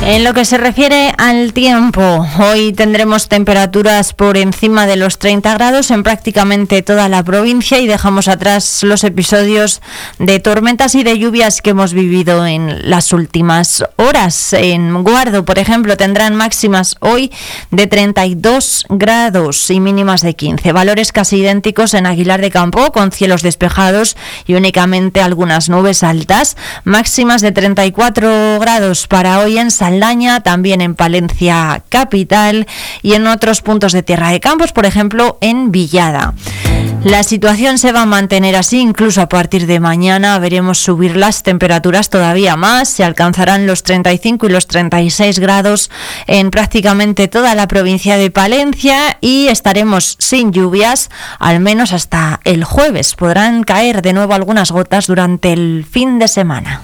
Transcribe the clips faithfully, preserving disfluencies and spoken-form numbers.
En lo que se refiere al tiempo, hoy tendremos temperaturas por encima de los treinta grados en prácticamente toda la provincia y dejamos atrás los episodios de tormentas y de lluvias que hemos vivido en las últimas horas. En Guardo, por ejemplo, tendrán máximas hoy de treinta y dos grados y mínimas de quince. Valores casi idénticos en Aguilar de Campo, con cielos despejados y únicamente algunas nubes altas. Máximas de treinta y cuatro grados para hoy en Saldaña, también en Palencia capital y en otros puntos de Tierra de Campos, por ejemplo en Villada. La situación se va a mantener así, incluso a partir de mañana veremos subir las temperaturas todavía más, se alcanzarán los treinta y cinco y los treinta y seis grados en prácticamente toda la provincia de Palencia y estaremos sin lluvias, al menos hasta el jueves. Podrán caer de nuevo algunas gotas durante el fin de semana.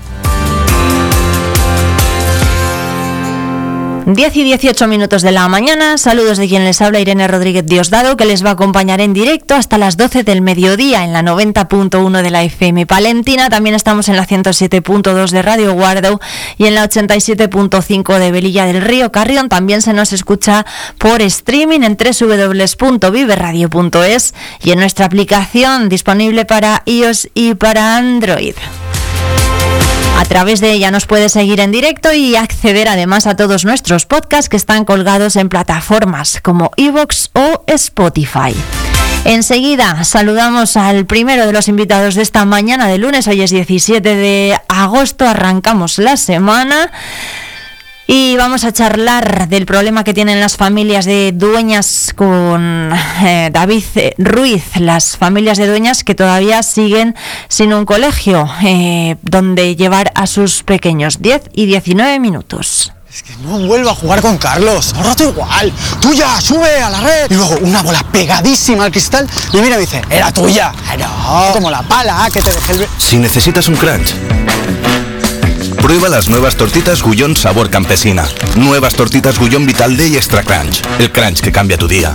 diez y dieciocho minutos de la mañana, saludos de quien les habla, Irene Rodríguez Diosdado, que les va a acompañar en directo hasta las doce del mediodía en la noventa punto uno de la F M palentina. También estamos en la ciento siete punto dos de Radio Guardo y en la ochenta y siete punto cinco de Velilla del Río Carrión. También se nos escucha por streaming en doble u doble u doble u punto vive radio punto es y en nuestra aplicación disponible para iOS y para Android. A través de ella nos puede seguir en directo y acceder además a todos nuestros podcasts que están colgados en plataformas como iVoox o Spotify. Enseguida saludamos al primero de los invitados de esta mañana de lunes. Hoy es diecisiete de agosto, arrancamos la semana. Y vamos a charlar del problema que tienen las familias de Dueñas con eh, David Ruiz, las familias de Dueñas que todavía siguen sin un colegio eh, donde llevar a sus pequeños. diez y diecinueve minutos. Es que no vuelvo a jugar con Carlos, un rato igual. Tuya, sube a la red. Y luego una bola pegadísima al cristal y mira y dice, era tuya. No, como la pala que te dejé el... Si necesitas un crunch, prueba las nuevas tortitas Gullón sabor campesina. Nuevas tortitas Gullón Vital Day Extra Crunch. El crunch que cambia tu día.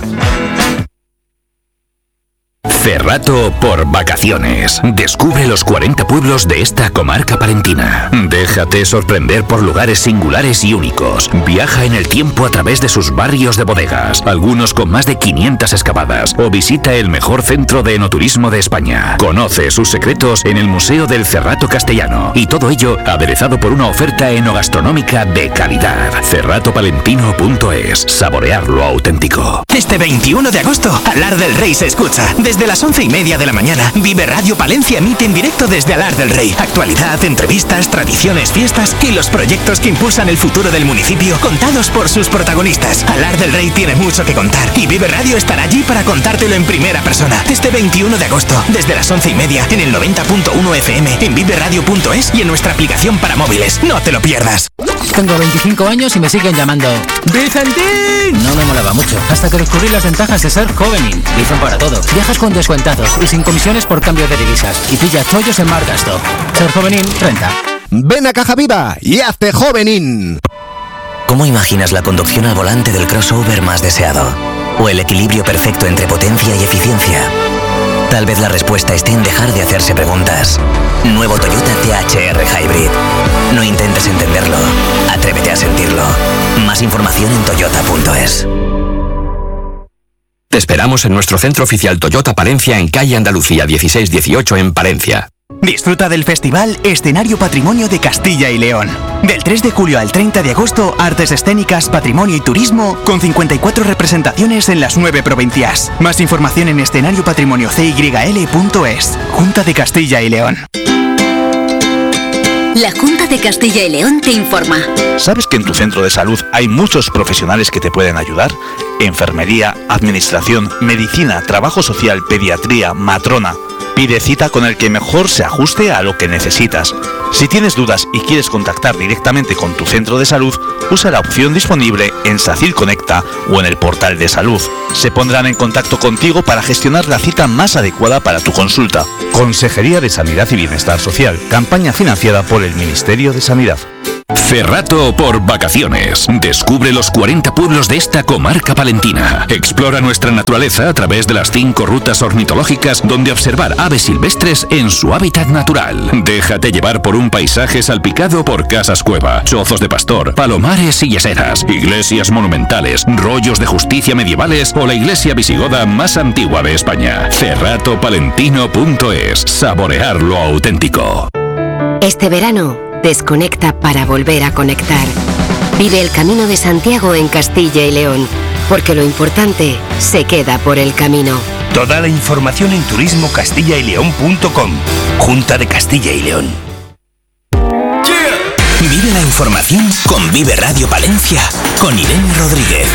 Cerrato por vacaciones. Descubre los cuarenta pueblos de esta comarca palentina. Déjate sorprender por lugares singulares y únicos. Viaja en el tiempo a través de sus barrios de bodegas, algunos con más de quinientas excavadas, o visita el mejor centro de enoturismo de España. Conoce sus secretos en el Museo del Cerrato Castellano. Y todo ello aderezado por una oferta enogastronómica de calidad. cerrato palentino punto es. Saborear lo auténtico. Este veintiuno de agosto, Alar del Rey se escucha. Desde las once y media de la mañana, Vive Radio Palencia emite en directo desde Alar del Rey. Actualidad, entrevistas, tradiciones, fiestas y los proyectos que impulsan el futuro del municipio, contados por sus protagonistas. Alar del Rey tiene mucho que contar y Vive Radio estará allí para contártelo en primera persona. Este veintiuno de agosto, desde las once y media, en el noventa punto uno F M, en vive radio punto es y en nuestra aplicación para móviles. No te lo pierdas. Tengo veinticinco años y me siguen llamando ¡Vicentín! No me molaba mucho, hasta que descubrí las ventajas de ser Jovenin. Dicen para todo. Viajas con descuentados y sin comisiones por cambio de divisas. Y pilla chollos en Margasto. Ser Jovenin renta. Ven a Caja Viva y hazte Jovenin. ¿Cómo imaginas la conducción al volante del crossover más deseado? ¿O el equilibrio perfecto entre potencia y eficiencia? Tal vez la respuesta esté en dejar de hacerse preguntas. Nuevo Toyota T H R Hybrid. No intentes entenderlo. Atrévete a sentirlo. Más información en toyota punto es. Te esperamos en nuestro centro oficial Toyota Palencia en calle Andalucía dieciséis dieciocho en Palencia. Disfruta del festival Escenario Patrimonio de Castilla y León. Del tres de julio al treinta de agosto, artes escénicas, patrimonio y turismo, con cincuenta y cuatro representaciones en las nueve provincias. Más información en escenario patrimonio c y l punto es. Junta de Castilla y León. La Junta de Castilla y León te informa. ¿Sabes que en tu centro de salud hay muchos profesionales que te pueden ayudar? Enfermería, administración, medicina, trabajo social, pediatría, matrona. Pide cita con el que mejor se ajuste a lo que necesitas. Si tienes dudas y quieres contactar directamente con tu centro de salud, usa la opción disponible en SACIR Conecta o en el portal de salud. Se pondrán en contacto contigo para gestionar la cita más adecuada para tu consulta. Consejería de Sanidad y Bienestar Social. Campaña financiada por el Ministerio de Sanidad. Cerrato por vacaciones. Descubre los cuarenta pueblos de esta comarca palentina. Explora nuestra naturaleza a través de las cinco rutas ornitológicas donde observar aves silvestres en su hábitat natural. Déjate llevar por un paisaje salpicado por casas cueva, chozos de pastor, palomares y yeseras, iglesias monumentales, rollos de justicia medievales o la iglesia visigoda más antigua de España. cerrato palentino punto es. Saborear lo auténtico. Este verano, desconecta para volver a conectar. Vive el Camino de Santiago en Castilla y León, porque lo importante se queda por el camino. Toda la información en turismo castilla y león punto com. Junta de Castilla y León. Vive la información con Vive Radio Palencia, con Irene Rodríguez.